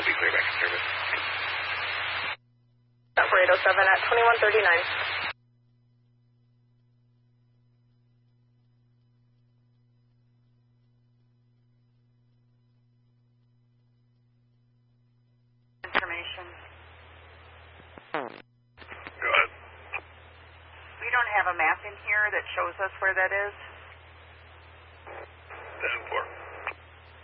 be clear back in service. For 807 at 2139. Information. Go ahead. We don't have a map in here that shows us where that is. 10-4.